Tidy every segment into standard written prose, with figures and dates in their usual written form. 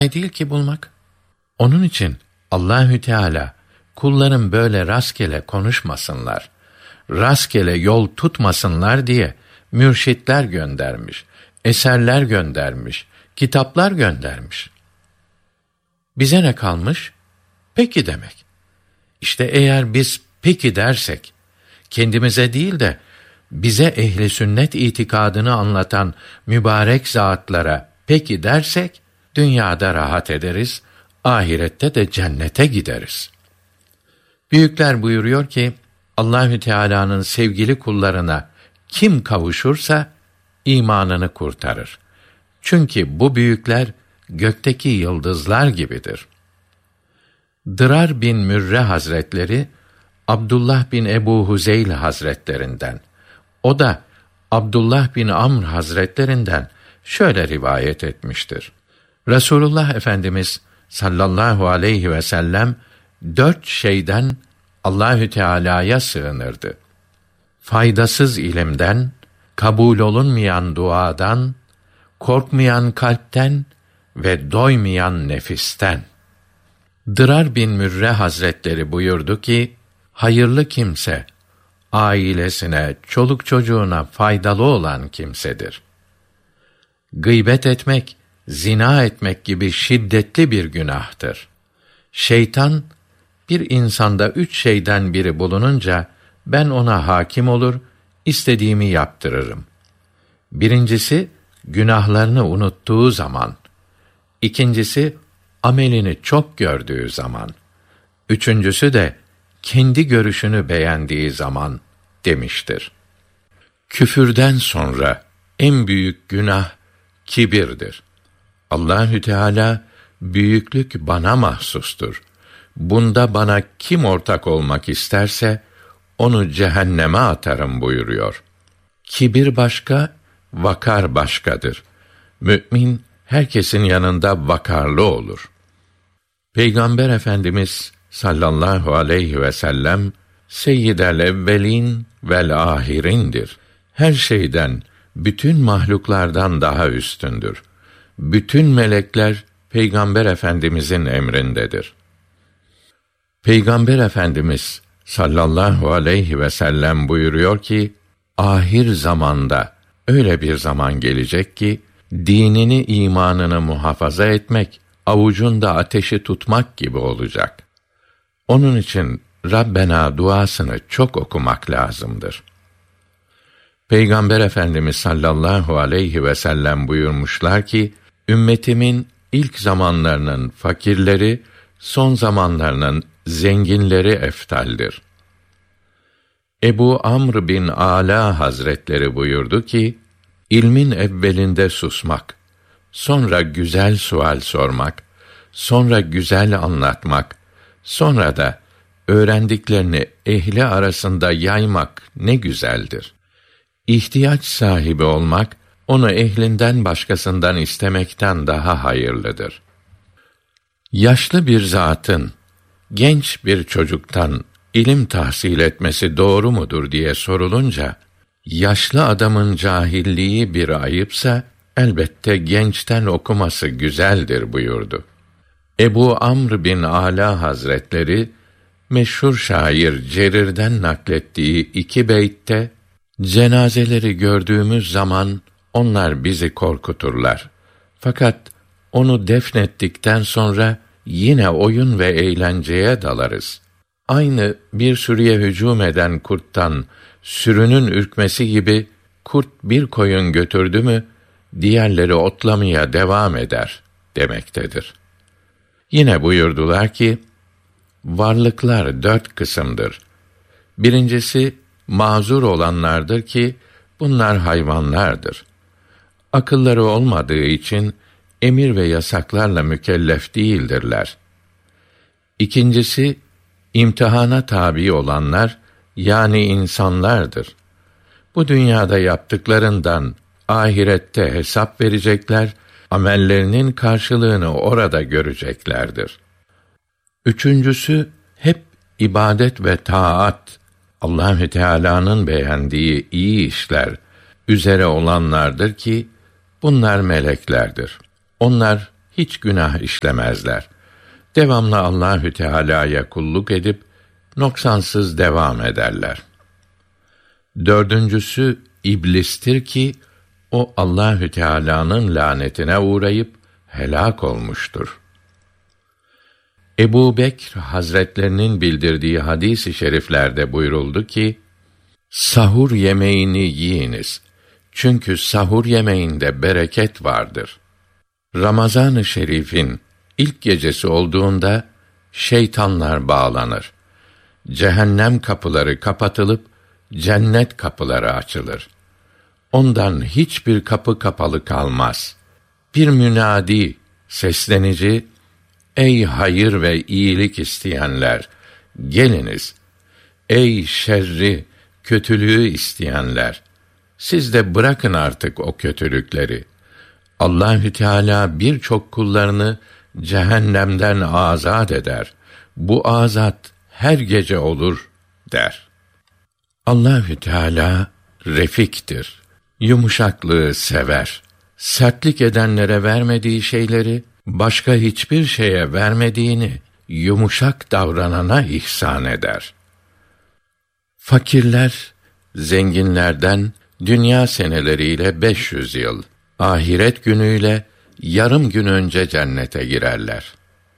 değil ki bulmak. Onun için Allahü Teala kulların böyle rastgele konuşmasınlar, rastgele yol tutmasınlar diye mürşitler göndermiş, eserler göndermiş, kitaplar göndermiş. Bize ne kalmış? Peki demek. İşte eğer biz peki dersek, kendimize değil de bize ehli sünnet itikadını anlatan mübarek zatlara peki dersek, dünyada rahat ederiz, ahirette de cennete gideriz. Büyükler buyuruyor ki, Allahü Teala'nın sevgili kullarına kim kavuşursa imanını kurtarır. Çünkü bu büyükler gökteki yıldızlar gibidir. Dırar bin Mürre Hazretleri, Abdullah bin Ebu Huzeyl Hazretlerinden, o da Abdullah bin Amr Hazretlerinden şöyle rivayet etmiştir. Resulullah Efendimiz sallallahu aleyhi ve sellem 4 şeyden Allahü Teala'ya sığınırdı. Faydasız ilimden, kabul olunmayan duadan, korkmayan kalpten ve doymayan nefisten. Dırar bin Mürre Hazretleri buyurdu ki, hayırlı kimse, ailesine, çoluk çocuğuna faydalı olan kimsedir. Gıybet etmek, zina etmek gibi şiddetli bir günahtır. Şeytan, bir insanda 3 şeyden biri bulununca, ben ona hakim olur, istediğimi yaptırırım. Birincisi, günahlarını unuttuğu zaman. İkincisi, amelini çok gördüğü zaman. Üçüncüsü de, kendi görüşünü beğendiği zaman demiştir. Küfürden sonra en büyük günah kibirdir. Allahü Teala büyüklük bana mahsustur. Bunda bana kim ortak olmak isterse onu cehenneme atarım buyuruyor. Kibir başka, vakar başkadır. Mü'min herkesin yanında vakarlı olur. Peygamber Efendimiz sallallahu aleyhi ve sellem seyyidel evvelin vel ahirindir. Her şeyden, bütün mahluklardan daha üstündür. Bütün melekler Peygamber Efendimizin emrindedir. Peygamber Efendimiz sallallahu aleyhi ve sellem buyuruyor ki, ahir zamanda öyle bir zaman gelecek ki, dinini, imanını muhafaza etmek, avucunda ateşi tutmak gibi olacak. Onun için Rabbena duasını çok okumak lazımdır. Peygamber Efendimiz sallallahu aleyhi ve sellem buyurmuşlar ki, ümmetimin ilk zamanlarının fakirleri, son zamanlarının zenginleri eftaldir. Ebu Amr bin Ala Hazretleri buyurdu ki, ilmin evvelinde susmak, sonra güzel sual sormak, sonra güzel anlatmak, sonra da öğrendiklerini ehli arasında yaymak ne güzeldir. İhtiyaç sahibi olmak, onu ehlinden başkasından istemekten daha hayırlıdır. Yaşlı bir zatın, genç bir çocuktan ilim tahsil etmesi doğru mudur diye sorulunca, yaşlı adamın cahilliği bir ayıpsa, elbette gençten okuması güzeldir buyurdu. Ebu Amr bin Ala Hazretleri, meşhur şair Cerir'den naklettiği 2 beytte, cenazeleri gördüğümüz zaman onlar bizi korkuturlar. Fakat onu defnettikten sonra yine oyun ve eğlenceye dalarız. Aynı bir sürüye hücum eden kurttan sürünün ürkmesi gibi kurt bir koyun götürdü mü diğerleri otlamaya devam eder demektedir. Yine buyurdular ki, varlıklar 4 kısımdır. Birincisi, mazur olanlardır ki, bunlar hayvanlardır. Akılları olmadığı için, emir ve yasaklarla mükellef değildirler. İkincisi, imtihana tabi olanlar, yani insanlardır. Bu dünyada yaptıklarından, ahirette hesap verecekler, amellerinin karşılığını orada göreceklerdir. Üçüncüsü, hep ibadet ve taat, Allahü Teala'nın beğendiği iyi işler üzere olanlardır ki, bunlar meleklerdir. Onlar hiç günah işlemezler. Devamlı Allahü Teala'ya kulluk edip noksansız devam ederler. Dördüncüsü iblistir ki o Allahü Teala'nın lanetine uğrayıp helak olmuştur. Ebu Bekr Hazretlerinin bildirdiği hadis-i şeriflerde buyuruldu ki, sahur yemeğini yiyiniz. Çünkü sahur yemeğinde bereket vardır. Ramazan-ı Şerif'in ilk gecesi olduğunda şeytanlar bağlanır. Cehennem kapıları kapatılıp cennet kapıları açılır. Ondan hiçbir kapı kapalı kalmaz. Bir münadi, seslenici, ey hayır ve iyilik isteyenler, geliniz. Ey şerri, kötülüğü isteyenler, siz de bırakın artık o kötülükleri. Allahü Teala birçok kullarını cehennemden azat eder. Bu azat her gece olur der. Allahü Teala refiktir. Yumuşaklığı sever. Sertlik edenlere vermediği şeyleri başka hiçbir şeye vermediğini yumuşak davranana ihsan eder. Fakirler zenginlerden dünya seneleriyle 500 yıl, ahiret günüyle yarım gün önce cennete girerler.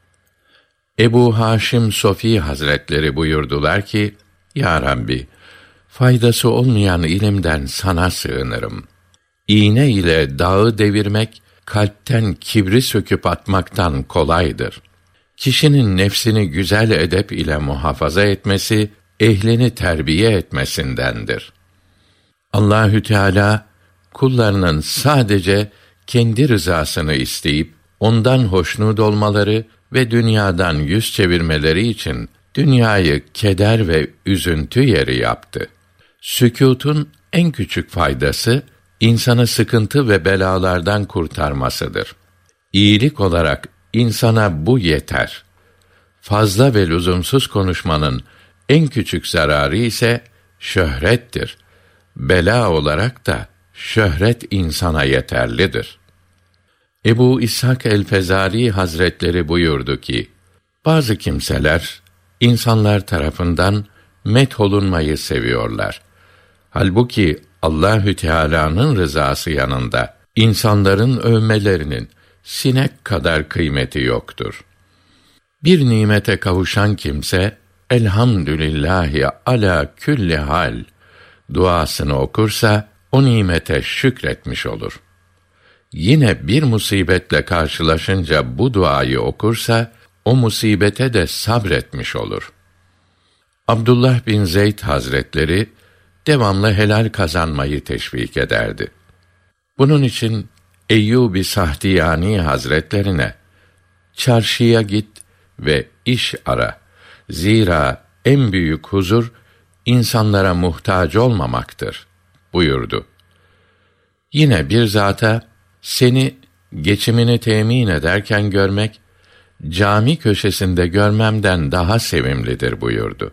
Ebu Haşim Sofi Hazretleri buyurdular ki, Ya Rabbi, faydası olmayan ilimden sana sığınırım. İğne ile dağı devirmek, kalpten kibri söküp atmaktan kolaydır. Kişinin nefsini güzel edep ile muhafaza etmesi, ehlini terbiye etmesindendir. Allahü Teala kullarının sadece kendi rızasını isteyip ondan hoşnut olmaları ve dünyadan yüz çevirmeleri için dünyayı keder ve üzüntü yeri yaptı. Sükûtun en küçük faydası insanı sıkıntı ve belalardan kurtarmasıdır. İyilik olarak insana bu yeter. Fazla ve lüzumsuz konuşmanın en küçük zararı ise şöhrettir. Bela olarak da şöhret insana yeterlidir. Ebu İshak el-Fezari Hazretleri buyurdu ki, bazı kimseler insanlar tarafından metholunmayı seviyorlar. Halbuki Allahü Teala'nın rızası yanında insanların övmelerinin sinek kadar kıymeti yoktur. Bir nimete kavuşan kimse elhamdülillahi ala külli hal duasını okursa o nimete şükretmiş olur. Yine bir musibetle karşılaşınca bu duayı okursa o musibete de sabretmiş olur. Abdullah bin Zeyd Hazretleri devamlı helal kazanmayı teşvik ederdi. Bunun için Eyyub-i Sahtiyani Hazretlerine çarşıya git ve iş ara. Zira en büyük huzur insanlara muhtaç olmamaktır buyurdu. Yine bir zata seni geçimini temin ederken görmek cami köşesinde görmemden daha sevimlidir buyurdu.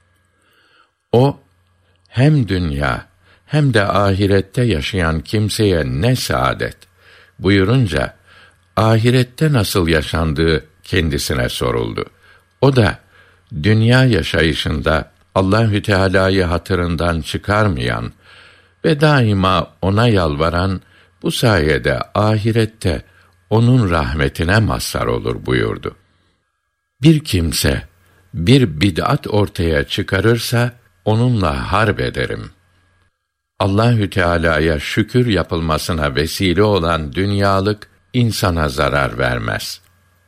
O hem dünya hem de ahirette yaşayan kimseye ne saadet buyurunca ahirette nasıl yaşandığı kendisine soruldu. O da dünya yaşayışında Allahü Teala'yı hatırından çıkarmayan ve daima ona yalvaran bu sayede ahirette onun rahmetine mazhar olur buyurdu. Bir kimse bir bid'at ortaya çıkarırsa onunla harp ederim. Allahü Teala'ya şükür yapılmasına vesile olan dünyalık insana zarar vermez.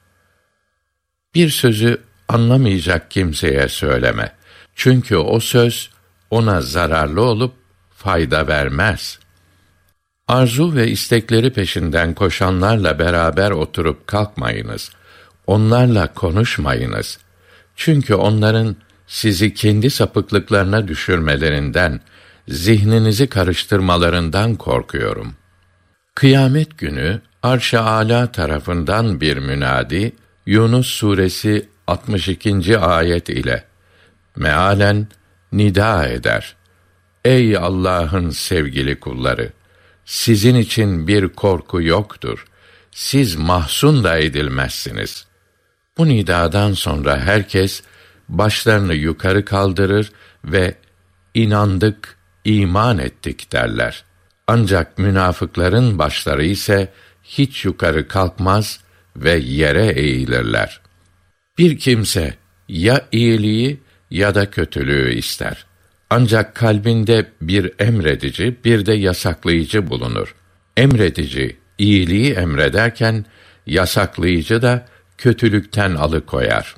Bir sözü anlamayacak kimseye söyleme. Çünkü o söz ona zararlı olup fayda vermez. Arzu ve istekleri peşinden koşanlarla beraber oturup kalkmayınız. Onlarla konuşmayınız. Çünkü onların sizi kendi sapıklıklarına düşürmelerinden, zihninizi karıştırmalarından korkuyorum. Kıyamet günü Arş-ı Âlâ tarafından bir münadi Yunus suresi 62. ayet ile mealen nida eder. Ey Allah'ın sevgili kulları! Sizin için bir korku yoktur. siz mahzun da edilmezsiniz. Bu nidadan sonra herkes başlarını yukarı kaldırır ve inandık, iman ettik derler. Ancak münafıkların başları ise hiç yukarı kalkmaz ve yere eğilirler. Bir kimse ya iyiliği ya da kötülüğü ister. Ancak kalbinde bir emredici, bir de yasaklayıcı bulunur. Emredici iyiliği emrederken, yasaklayıcı da kötülükten alıkoyar.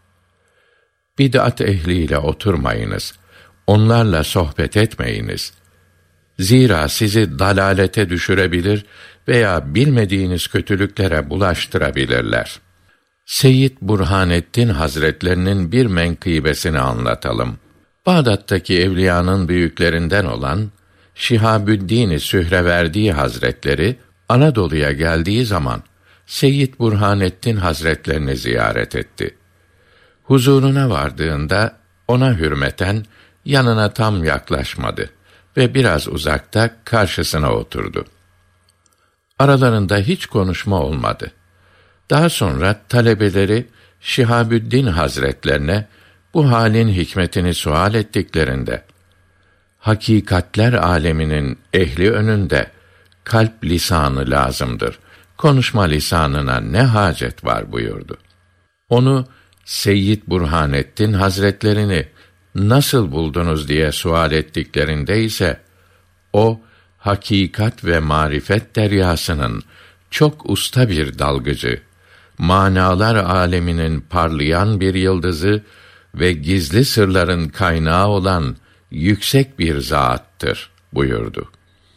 Bid'at ehliyle oturmayınız. Onlarla sohbet etmeyiniz. Zira sizi dalalete düşürebilir veya bilmediğiniz kötülüklere bulaştırabilirler. Seyyid Burhanettin Hazretlerinin bir menkıbesini anlatalım. Bağdat'taki evliyanın büyüklerinden olan Şihabüddin-i Sühreverdi Hazretleri Anadolu'ya geldiği zaman Seyyid Burhanettin Hazretlerini ziyaret etti. Huzuruna vardığında ona hürmeten yanına tam yaklaşmadı ve biraz uzakta karşısına oturdu. Aralarında hiç konuşma olmadı. Daha sonra talebeleri Şihabüddin Hazretlerine bu halin hikmetini sual ettiklerinde, hakikatler aleminin ehli önünde kalp lisanı lazımdır. Konuşma lisanına ne hacet var buyurdu. Onu Seyyid Burhanettin Hazretlerini nasıl buldunuz diye sual ettiklerinde ise o hakikat ve marifet deryasının çok usta bir dalgıcı, manalar aleminin parlayan bir yıldızı ve gizli sırların kaynağı olan yüksek bir zattır buyurdu.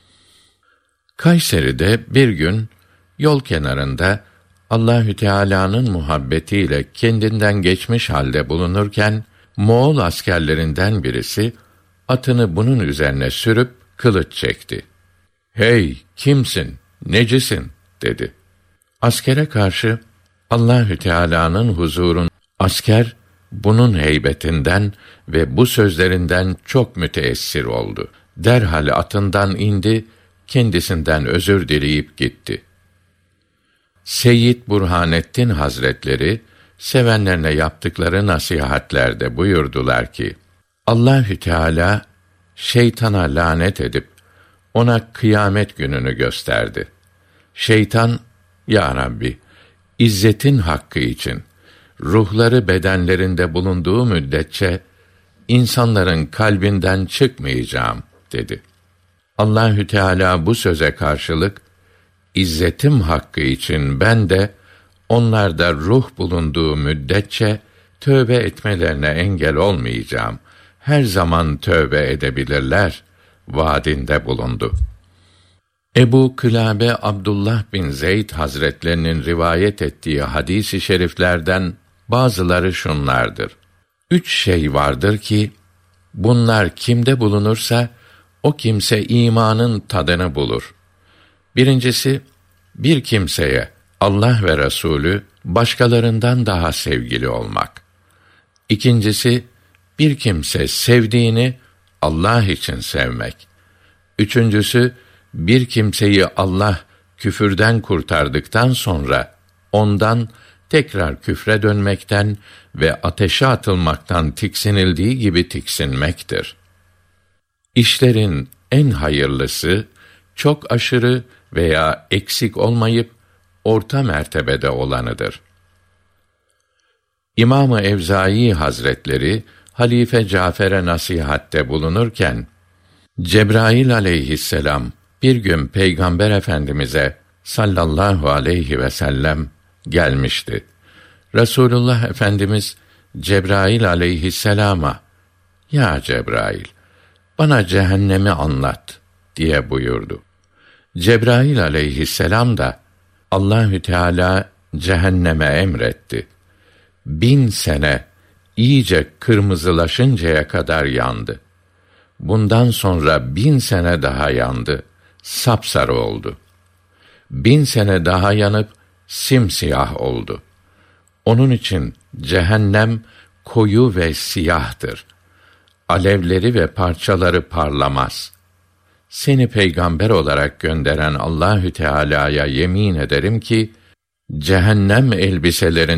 Kayseri'de bir gün yol kenarında Allahü Teala'nın muhabbetiyle kendinden geçmiş halde bulunurken Moğol askerlerinden birisi atını bunun üzerine sürüp kılıç çekti. "Hey, kimsin? Necisin?" dedi. Askere karşı Allahü Teala'nın huzurun asker bunun heybetinden ve bu sözlerinden çok müteessir oldu. Derhal atından indi, kendisinden özür dileyip gitti. Seyyid Burhanettin Hazretleri sevenlerine yaptıkları nasihatlerde buyurdular ki: Allahü Teala şeytana lanet edip ona kıyamet gününü gösterdi. Şeytan, ya Rabbi, İzzetin hakkı için ruhları bedenlerinde bulunduğu müddetçe insanların kalbinden çıkmayacağım dedi. Allahü Teala bu söze karşılık İzzetim hakkı için ben de onlarda ruh bulunduğu müddetçe tövbe etmelerine engel olmayacağım. Her zaman tövbe edebilirler vaadinde bulundu. Ebu Kılabe Abdullah bin Zeyd Hazretlerinin rivayet ettiği hadis-i şeriflerden bazıları şunlardır: 3 şey vardır ki bunlar kimde bulunursa o kimse imanın tadını bulur. Birincisi, bir kimseye Allah ve Resulü başkalarından daha sevgili olmak. İkincisi, bir kimse sevdiğini Allah için sevmek. Üçüncüsü, bir kimseyi Allah küfürden kurtardıktan sonra ondan tekrar küfre dönmekten ve ateşe atılmaktan tiksinildiği gibi tiksinmektir. İşlerin en hayırlısı çok aşırı veya eksik olmayıp orta mertebede olanıdır. İmam-ı Evzai Hazretleri Halife Cafer'e nasihatte bulunurken Cebrail aleyhisselam bir gün Peygamber Efendimize sallallahu aleyhi ve sellem gelmişti. Resulullah Efendimiz Cebrail aleyhisselama "Ya Cebrail, bana cehennemi anlat." diye buyurdu. Cebrail aleyhisselam da Allahü Teala cehenneme emretti. 1000 sene iyice kırmızılaşıncaya kadar yandı. Bundan sonra 1000 sene daha yandı, sapsarı oldu. 1000 sene daha yanıp simsiyah oldu. Onun için cehennem koyu ve siyahtır. Alevleri ve parçaları parlamaz. seni peygamber olarak gönderen Allahü Teala'ya yemin ederim ki cehennem elbiselerin